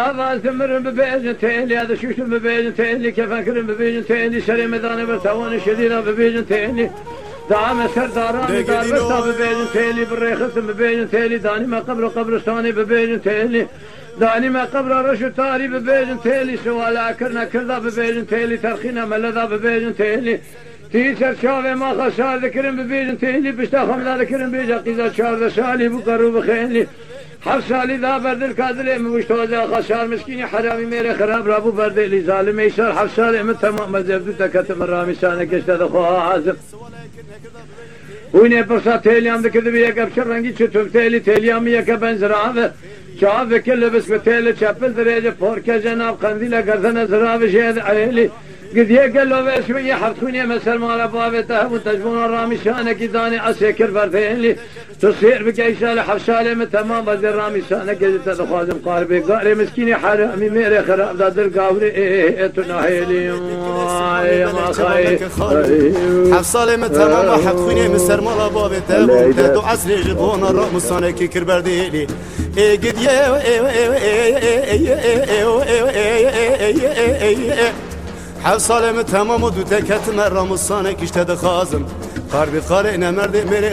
هذا ثمر ببيجن تيلي هذا شوش ببيجن تيلي كيف أكرم ببيجن تيلي شري مداني برتواني شديدة ببيجن تيلي دعم سرداراني دار بستا ببيجن تيلي بالريخص ببيجن تيلي داني ما قبرستاني ببيجن تيلي داني ما قبر رشد تاري ببيجن تيلي سوالا كرنا كردا ببيجن تيلي ترخينا ملذا ببيجن تيلي تيسر شافي ما خسار ذكرن ببيجن تيلي بشتا خمدا ذكرن بيجا قيزا شار شالي بقرو بخيلي حفصالي ذا برد الكادلي موشتوزا خسار مسكيني حرامي ميري خراب رابو برد لي ظالم يسار حفصالي من تمام مزبدو تكتم الرامي سانك اشتاد خوها عازم ويني برصا تيليام ذكر بيك ابشر رنگي چتوك تيلي تيليام يك بنزراوه شاف كل بس بتيل شابل دريجه فورك جناب قنديله قرثنا زراب شيد عيلي قد يقل له شويه حرخوني مسل مال بابته وتجبون الرامي شانك داني عسكر برثيلي تصير بكيشال حفشاله من تمام بدر رامي شانك قد تخازم قاربي قاري مسكيني حرامي ميري خراب دادر قاوري تناهيلي يا ما خاي حفصاله من تمام حرخوني مسل مال بابته وتدو عسل جبون الرامي شانك كربرديلي قد حفصاله من تمام ودو تكت مرام الصانك اشتد خازم قاربي قارئنا مرد